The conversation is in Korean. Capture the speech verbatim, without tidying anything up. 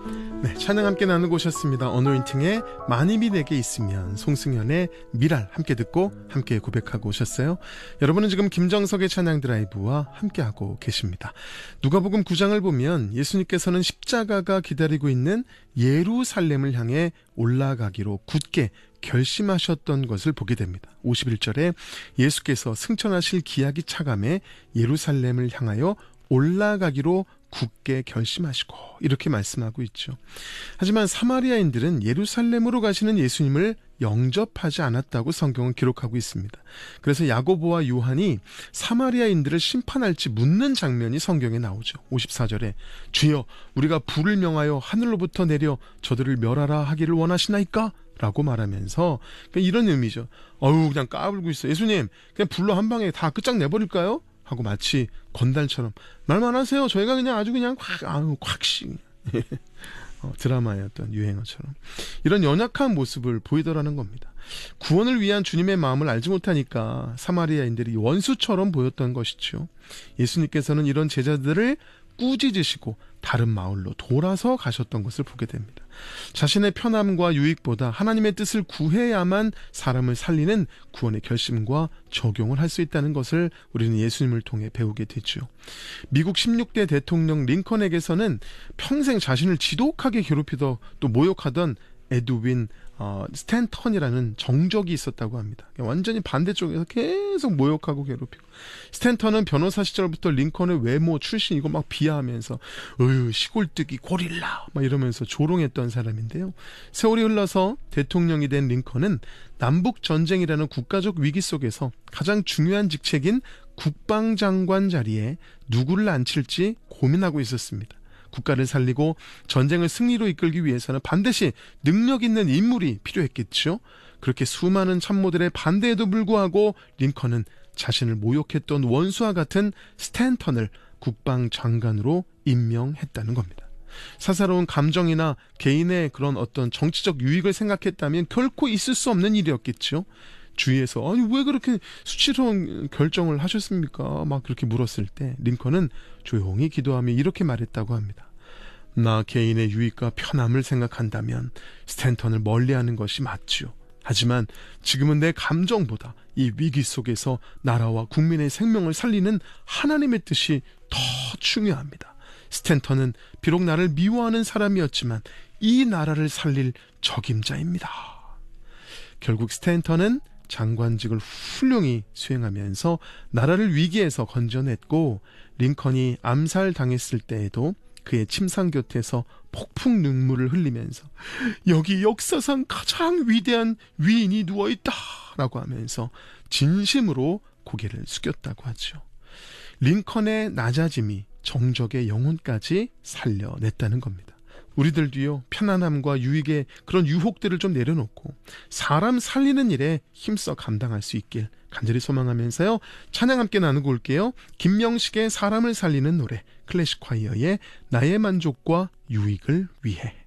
네, 찬양 함께 나누고 오셨습니다. 어노인팅의 만입이 내게 있으면, 송승연의 미랄 함께 듣고 함께 고백하고 오셨어요. 여러분은 지금 김정석의 찬양 드라이브와 함께하고 계십니다. 누가복음 구 장을 보면 예수님께서는 십자가가 기다리고 있는 예루살렘을 향해 올라가기로 굳게 결심하셨던 것을 보게 됩니다. 오십일 절에 예수께서 승천하실 기약이 차감해 예루살렘을 향하여 올라가기로 굳게 결심하시고, 이렇게 말씀하고 있죠. 하지만 사마리아인들은 예루살렘으로 가시는 예수님을 영접하지 않았다고 성경은 기록하고 있습니다. 그래서 야고보와 요한이 사마리아인들을 심판할지 묻는 장면이 성경에 나오죠. 오십사 절에 주여, 우리가 불을 명하여 하늘로부터 내려 저들을 멸하라 하기를 원하시나이까? 라고 말하면서, 그러니까 이런 의미죠. 어우, 그냥 까불고 있어. 예수님, 그냥 불로 한 방에 다 끝장내버릴까요? 하고 마치 건달처럼 말만 하세요. 저희가 그냥 아주 그냥 콱, 아유, 콱씩. 어, 드라마의 어떤 유행어처럼 이런 연약한 모습을 보이더라는 겁니다. 구원을 위한 주님의 마음을 알지 못하니까 사마리아인들이 원수처럼 보였던 것이죠. 예수님께서는 이런 제자들을 꾸짖으시고 다른 마을로 돌아서 가셨던 것을 보게 됩니다. 자신의 편함과 유익보다 하나님의 뜻을 구해야만 사람을 살리는 구원의 결심과 적용을 할 수 있다는 것을 우리는 예수님을 통해 배우게 되죠. 미국 십육 대 대통령 링컨에게서는 평생 자신을 지독하게 괴롭히던, 또 모욕하던 에드윈 어, 스탠턴이라는 정적이 있었다고 합니다. 완전히 반대쪽에서 계속 모욕하고 괴롭히고, 스탠턴은 변호사 시절부터 링컨의 외모, 출신 이거 막 비하하면서 어휴, 시골뜨기 고릴라 막 이러면서 조롱했던 사람인데요. 세월이 흘러서 대통령이 된 링컨은 남북전쟁이라는 국가적 위기 속에서 가장 중요한 직책인 국방장관 자리에 누구를 앉힐지 고민하고 있었습니다. 국가를 살리고 전쟁을 승리로 이끌기 위해서는 반드시 능력 있는 인물이 필요했겠죠. 그렇게 수많은 참모들의 반대에도 불구하고 링컨은 자신을 모욕했던 원수와 같은 스탠턴을 국방장관으로 임명했다는 겁니다. 사사로운 감정이나 개인의 그런 어떤 정치적 유익을 생각했다면 결코 있을 수 없는 일이었겠죠. 주위에서 아니 왜 그렇게 수치스러운 결정을 하셨습니까? 막 그렇게 물었을 때 링컨은 조용히 기도하며 이렇게 말했다고 합니다. 나 개인의 유익과 편함을 생각한다면 스탠턴을 멀리하는 것이 맞지요. 하지만 지금은 내 감정보다 이 위기 속에서 나라와 국민의 생명을 살리는 하나님의 뜻이 더 중요합니다. 스탠턴은 비록 나를 미워하는 사람이었지만 이 나라를 살릴 적임자입니다. 결국 스탠턴은 장관직을 훌륭히 수행하면서 나라를 위기에서 건져냈고, 링컨이 암살당했을 때에도 그의 침상 곁에서 폭풍 눈물을 흘리면서 여기 역사상 가장 위대한 위인이 누워있다 라고 하면서 진심으로 고개를 숙였다고 하죠. 링컨의 낮아짐이 정적의 영혼까지 살려냈다는 겁니다. 우리들도요, 편안함과 유익의 그런 유혹들을 좀 내려놓고 사람 살리는 일에 힘써 감당할 수 있길 간절히 소망하면서요, 찬양 함께 나누고 올게요. 김명식의 사람을 살리는 노래, 클래식 콰이어의 나의 만족과 유익을 위해.